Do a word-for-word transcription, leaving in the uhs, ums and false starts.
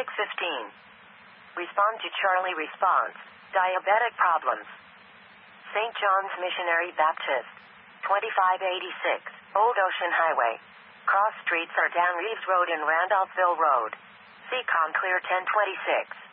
Diabetic fifteen. Respond to Charlie response. Diabetic problems. Saint John's Missionary Baptist. twenty-five eighty-six. Old Ocean Highway. Cross streets are down Reeves Road and Randolphville Road. Seacon Clear ten twenty-six.